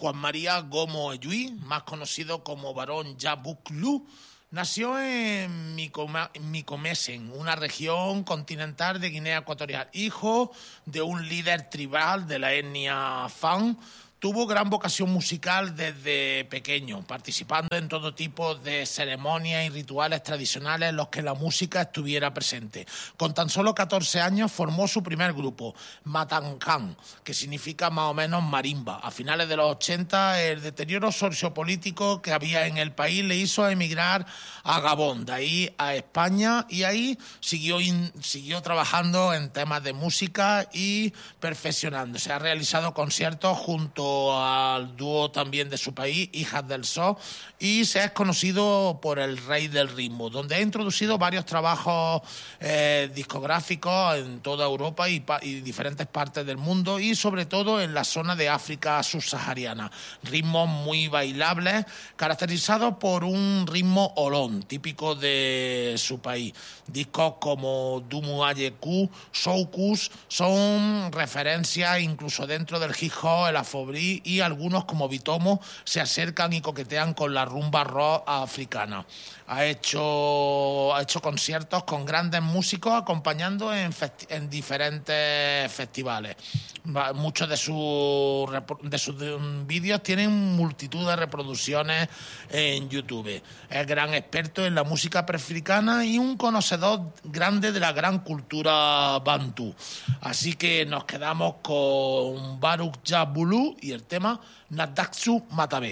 Juan María Gomo Eyui, más conocido como Barón Yabuklu, nació en Micomesen, una región continental de Guinea Ecuatorial. Hijo de un líder tribal de la etnia Fan, tuvo gran vocación musical desde pequeño, participando en todo tipo de ceremonias y rituales tradicionales en los que la música estuviera presente. Con tan solo 14 años formó su primer grupo, Matancan, que significa más o menos marimba. A finales de los 80, el deterioro sociopolítico que había en el país le hizo emigrar a Gabón, de ahí a España, y ahí siguió trabajando en temas de música y perfeccionándose. Ha realizado conciertos junto al dúo también de su país, Hijas del Sol, y se es conocido por el Rey del Ritmo, donde ha introducido varios trabajos discográficos en toda Europa y diferentes partes del mundo, y sobre todo en la zona de África subsahariana. Ritmos muy bailables, caracterizados por un ritmo olón, típico de su país. Discos como Dumu Ayeku, Soukus, son referencias incluso dentro del hip hop, el afrobeat, y algunos como Bitomo se acercan y coquetean con la rumba rock africana. Ha hecho conciertos con grandes músicos acompañando en diferentes festivales. Muchos de sus vídeos tienen multitud de reproducciones en YouTube. Es gran experto en la música preafricana y un conocedor grande de la gran cultura bantú. Así que nos quedamos con Baruch Jah Bulu y el tema Nadaksu Matabe.